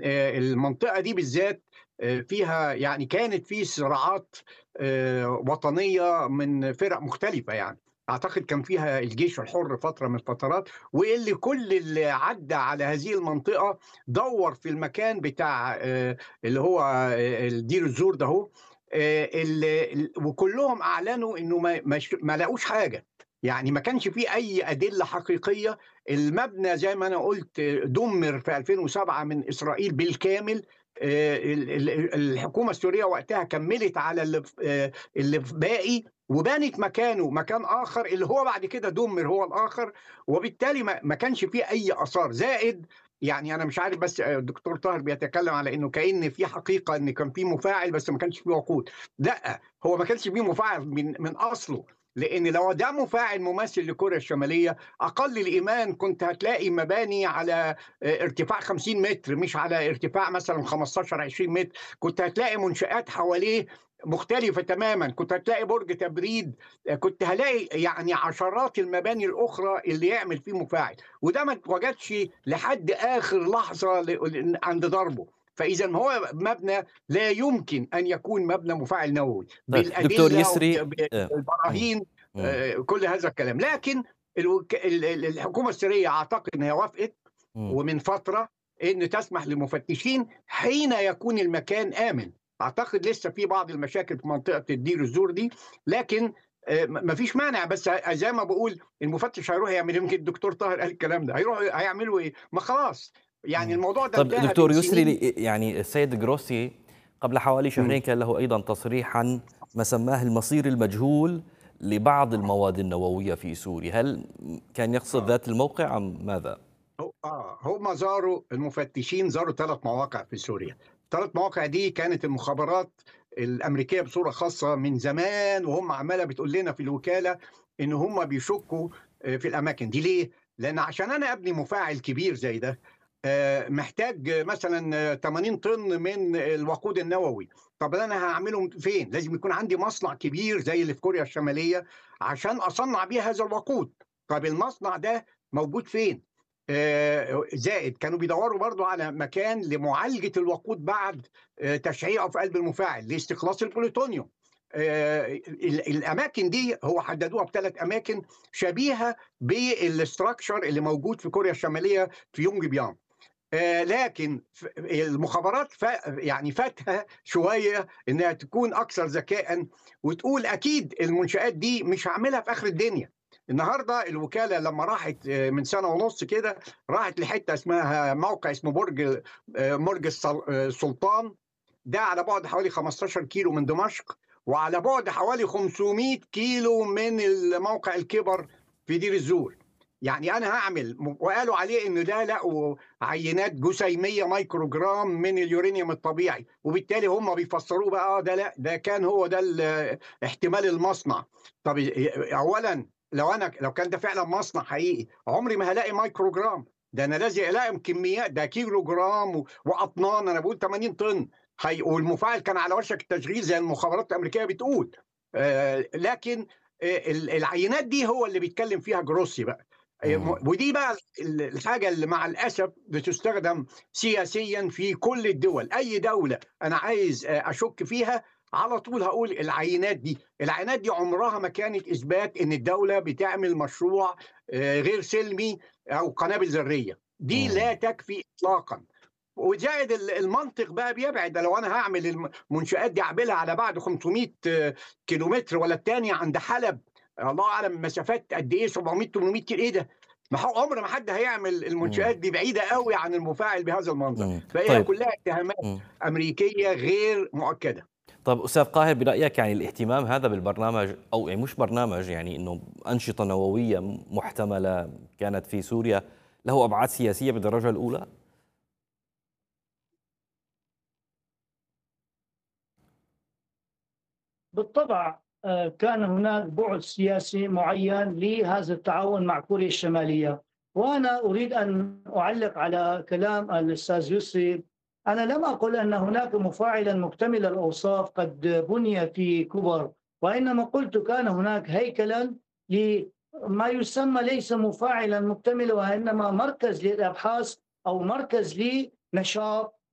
المنطقة دي بالذات فيها يعني كانت في صراعات وطنية من فرق مختلفة يعني. أعتقد كان فيها الجيش الحر فترة من الفترات، واللي كل اللي عدّى على هذه المنطقة دوّر في المكان بتاع اللي هو دير الزور ده أهو. وكلّهم أعلنوا إنه ما لاقوش حاجة، يعني ما كانش في أي أدلة حقيقية. المبنى زي ما أنا قُلت دُمِّر في 2007 من إسرائيل بالكامل. الحكومة السورية وقتها كمّلت على اللي باقي، وبنت مكانه مكان آخر اللي هو بعد كده دُمِّر هو الآخر. وبالتالي ما كانش في أي آثار. زائد يعني أنا مش عارف، بس الدكتور طاهر بيتكلم على إنه كأن في حقيقة إن كان في مفاعل بس ما كانش في وقود. لأ، هو ما كانش في مفاعل من أصله، لأن لو ده مفاعل مماثل لكوريا الشمالية، أقل الإيمان كنت هتلاقي مباني على ارتفاع 50 متر، مش على ارتفاع مثلًا 15، 20 متر. كنت هتلاقي منشآت حواليه مختلفة تمامًا، كنت هتلاقي برج تبريد، كنت هالاقي يعني عشرات المباني الأخرى اللي يعمل فيه مفاعل، وده ما اتوجدش لحد آخر لحظة عند ضربه. فإذًا هو مبنى لا يمكن أن يكون مبنى مفاعل نووي طيب دكتور بالأدلة يسري إمم، بالبراهين. إمم، كل هذا الكلام، لكن الحكومة السورية أعتقد إن هي وافقت إمم. ومن فترة إن تسمح للمفتشين حين يكون المكان آمن. أعتقد لسه في بعض المشاكل في منطقة الدير الزور دي، لكن ما فيش مانع. بس زي ما باقول المفتش هيروح يعمل إيه؟ يمكن الدكتور طاهر قال الكلام ده، هيروحوا هيعملوا إيه؟ ما خلاص، يعني إمم. الموضوع ده طَب انتهى من دكتور يسري سنين. يعني السيد جروسي قبل حوالي إمم. شهرين كان له أيضًا تصريح عن ما سماه المصير المجهول لبعض المواد النووية في سوريا، هل كان يقصد آه. ذات الموقع أم ماذا؟ هم زاروا المفتشين زاروا 3 مواقع في سوريا. ال3 مواقع دي كانت المخابرات الأمريكية بصورة خاصة من زمان وهم عمّالة بتقول لنا في الوكالة إن هم بيشكوا في الأماكن دي. ليه؟ لأن عشان أنا أبني مفاعل كبير زي ده محتاج مثلًا 80 طن من الوقود النووي. طب أنا هاعملهم فين؟ لازم يكون عندي مصنع كبير زي اللي في كوريا الشمالية عشان أصنّع بيه هذا الوقود. طب المصنع ده موجود فين؟ زائد كانوا بيدوّروا برضه على مكان لمعالجة الوقود بعد تشعيعه في قلب المفاعل لاستخلاص البلوتونيوم. الأماكن دي هو حددوها ب3 أماكن شبيهة بالstructure اللي موجود في كوريا الشمالية في يونج بيانج. لكن المخابرات يعني فاتها شوية إنها تكون أكثر ذكاءً وتقول أكيد المنشآت دي مش هاعملها في آخر الدنيا. النهارده الوكالة لمّا راحت من سنة ونُص كده، راحت لحتة اسمها موقع اسمه برج السلطان. ده على بُعد حوالي 15 كيلو من دمشق، وعلى بُعد حوالي 500 كيلو من موقع الكِبَر في دير الزور. يعني أنا هاعمل وقالوا عليه إن ده لقوا عينات جسيمية مايكروجرام من اليورانيوم الطبيعي، وبالتالي هم بيفسروه بقى ده لأ، ده كان هو ده احتمال المصنع. طب أولًا لو كان ده فعلًا مصنع حقيقي، عمري ما هالاقي مايكروجرام، ده أنا لازم ألاقي كميات، ده كيلو جرام وأطنان. أنا باقول 80 طن. والمفاعل كان على وشك التشغيل زي المخابرات الأمريكية بتقول. لكن العينات دي هو اللي بيتكلم فيها جروسي بقى. إمم، ودي بقى الحاجة اللي مع الأسف بتُستخدم سياسيًا في كل الدول. أي دولة أنا عايز أشُك فيها على طول هاقول العينات دي. العينات دي عمرها ما كانت إثبات إن الدولة بتعمل مشروع غير سلمي أو قنابل ذرية. دي إمم، لا تكفي إطلاقًا. وزائد المنطق بقى بيبعد. ده لو أنا هاعمل المنشآت دي أعملها على بعد 500 كيلومتر، والّا التانية عند حلب الله أعلم مسافات قد إيه، 700، 800 كيلو. إيه ده؟ ما هو عمر ما حد هيعمل إمم، المنشآت دي بعيدة أوي عن المفاعل بهذا المنظر. فهي طيب كلها اتهامات إمم. أمريكية غير مؤكدة. طب أستاذ قاهر برأيك يعني الاهتمام هذا بالبرنامج أو يعني مش برنامج يعني إنه أنشطة نووية محتملة كانت في سوريا له أبعاد سياسية بالدرجة الأولى؟ بالطبع كان هناك بعد سياسي معين لهذا التعاون مع كوريا الشمالية. وأنا أريد أن أعلق على كلام الأستاذ يسري. أنا لم أقل أن هناك مفاعلا مكتمل الأوصاف قد بني في كبر، وإنما قلت كان هناك هيكلا لما يسمى ليس مفاعلا مكتملا، وإنما مركز للأبحاث أو مركز لنشاط